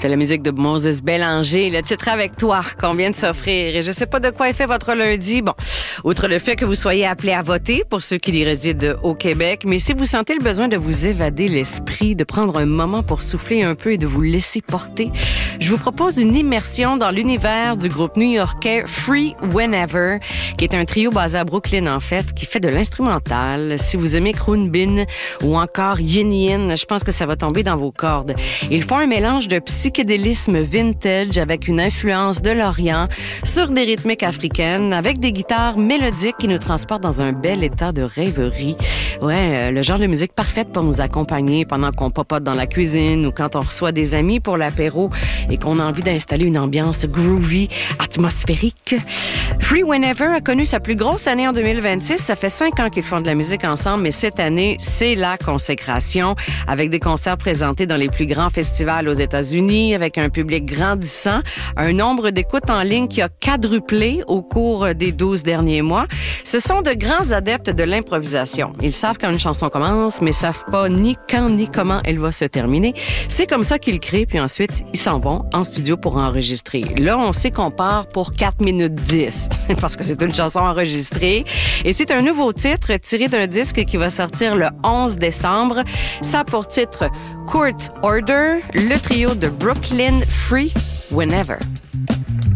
C'est la musique de Moses Bélanger, le titre Avec toi qu'on vient de s'offrir. Et je sais pas de quoi est fait votre lundi. Bon, outre le fait que vous soyez appelés à voter pour ceux qui y résident au Québec, mais si vous sentez le besoin de vous évader l'esprit, de prendre un moment pour souffler un peu et de vous laisser porter, je vous propose une immersion dans l'univers du groupe new-yorkais Free Whenever, qui est un trio basé à Brooklyn en fait, qui fait de l'instrumental. Si vous aimez Croon Bin ou encore Yin Yin, je pense que ça va tomber dans vos cordes. Ils font un mélange de psychédélisme vintage avec une influence de l'Orient sur des rythmiques africaines avec des guitares mélodiques qui nous transportent dans un bel état de rêverie. Ouais, le genre de musique parfaite pour nous accompagner pendant qu'on popote dans la cuisine ou quand on reçoit des amis pour l'apéro et qu'on a envie d'installer une ambiance groovy, atmosphérique. Free Whenever a connu sa plus grosse année en 2026. Ça fait 5 ans qu'ils font de la musique ensemble, mais cette année, c'est la consécration avec des concerts présentés dans les plus grands festivals aux États-Unis, avec un public grandissant, un nombre d'écoutes en ligne qui a quadruplé au cours des 12 derniers mois. Ce sont de grands adeptes de l'improvisation. Ils savent quand une chanson commence, mais savent pas ni quand ni comment elle va se terminer. C'est comme ça qu'ils créent, puis ensuite, ils s'en vont en studio pour enregistrer. Là, on sait qu'on part pour 4 minutes 10, parce que c'est une chanson enregistrée. Et c'est un nouveau titre tiré d'un disque qui va sortir le 11 décembre. Ça a pour titre Court Order, le trio de Brooklyn Free Whenever.